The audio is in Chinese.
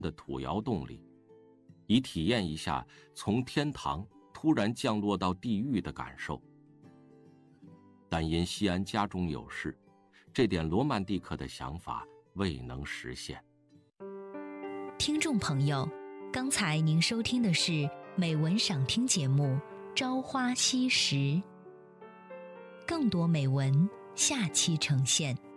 的土窑洞里，以体验一下从天堂突然降落到地狱的感受。但因西安家中有事，这点罗曼蒂克的想法未能实现。 听众朋友，刚才您收听的是美文赏听节目《朝花夕拾》，更多美文下期呈现。